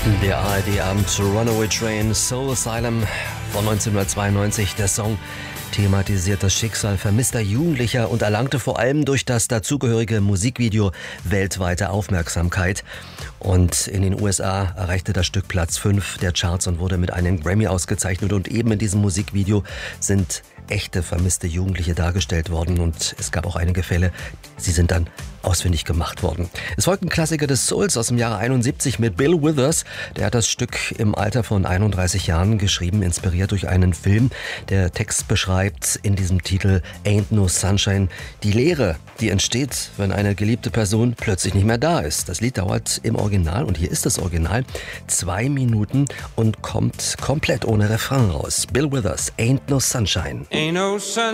Der ARD-Abend Runaway Train Soul Asylum von 1992. Der Song thematisiert das Schicksal vermisster Jugendlicher und erlangte vor allem durch das dazugehörige Musikvideo weltweite Aufmerksamkeit. Und in den USA erreichte das Stück Platz 5 der Charts und wurde mit einem Grammy ausgezeichnet. Und eben in diesem Musikvideo sind echte vermisste Jugendliche dargestellt worden. Und es gab auch einige Fälle, sie sind dann ausfindig gemacht worden. Es folgten Klassiker des Souls aus dem Jahre 71 mit Bill Withers. Der hat das Stück im Alter von 31 Jahren geschrieben, inspiriert durch einen Film. Der Text beschreibt in diesem Titel Ain't No Sunshine die Leere, die entsteht, wenn eine geliebte Person plötzlich nicht mehr da ist. Das Lied dauert im Original, und hier ist das Original, 2 Minuten und kommt komplett ohne Refrain raus. Bill Withers, Ain't No Sunshine. Ain't no sunshine.